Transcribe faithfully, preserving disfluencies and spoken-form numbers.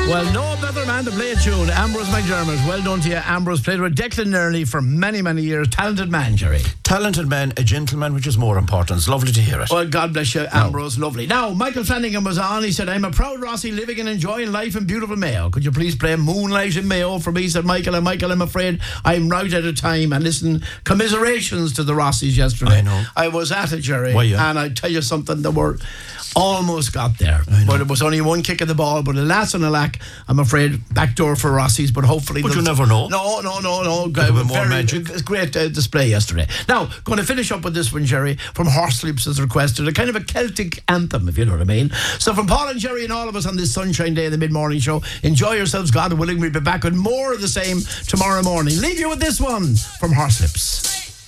Well, no better man to play a tune. Ambrose McDermott. Well done to you, Ambrose. Played with Declan Nerney for many, many years. Talented man, Jerry. Talented man, a gentleman, which is more important. It's lovely to hear it. Well, God bless you, Ambrose. No. Lovely. Now, Michael Flanagan was on. He said, I'm a proud Rossi living and enjoying life in beautiful Mayo. Could you please play Moonlight in Mayo for me? Said Michael. And Michael, I'm afraid I'm right at a time. And listen, commiserations to the Rossis yesterday. I know. I was at it, Jerry. Why, yeah? And I tell you something, they were almost got there. But it was only one kick of the ball. But alas and alack, I'm afraid backdoor for Rossi's. But hopefully... But you never know. No, no, no, no. Could have been more magic. Great uh, display yesterday. Now, going to finish up with this one, Jerry, from Horselips as requested. A kind of a Celtic anthem, if you know what I mean. So from Paul and Jerry and all of us on this sunshine day in the mid-morning show, enjoy yourselves, God willing. We'll be back with more of the same tomorrow morning. Leave you with this one from Horselips.